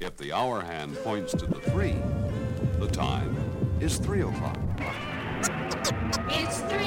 If the hour hand points to the 3, the time is 3 o'clock. It's 3